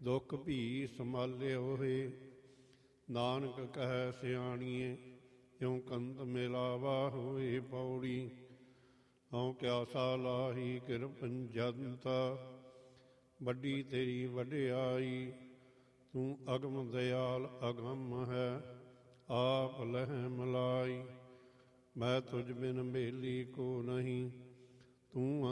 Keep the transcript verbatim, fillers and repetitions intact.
ਦੁੱਖ ਭੀ ਸੰਭਾਲਿਓ ਹੋਏ। ਨਾਨਕ ਕਹਿ ਸਿਆਣੀਏ ਕਿਉ ਕੰਤ ਮਿਲਾਵਾ ਹੋਏ। ਪੌੜੀ ਹਉ ਕਿਆਸਾ ਲਾਹੀ ਕਿਰਪਨ ਜਨਤਾ, ਵੱਡੀ ਤੇਰੀ ਵਡਿਆਈ। ਤੂੰ ਅਗਮ ਦਿਆਲ ਅਗੰਮ ਹੈ, ਆਪ ਲਹਿ ਮਲਾਈ। ਮੈਂ ਤੁਝ ਬਿਨ ਬੇਲੀ ਕੋ ਨਹੀਂ, ਤੂੰ